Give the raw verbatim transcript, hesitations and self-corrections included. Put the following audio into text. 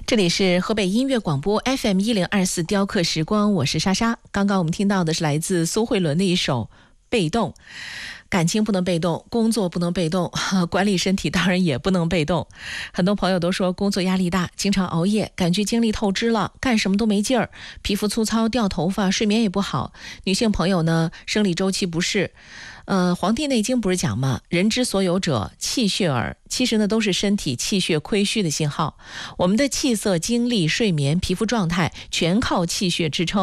这里是河北音乐广播 F M 一零二四雕刻时光，我是莎莎。刚刚我们听到的是来自苏慧伦的一首《被动》。感情不能被动，工作不能被动，管理身体当然也不能被动。很多朋友都说工作压力大，经常熬夜，感觉精力透支了，干什么都没劲儿，皮肤粗糙，掉头发，睡眠也不好。女性朋友呢，生理周期不适。呃，《黄帝内经》不是讲吗？人之所有者，气血耳。其实呢，都是身体气血亏虚的信号。我们的气色、精力、睡眠、皮肤状态，全靠气血支撑。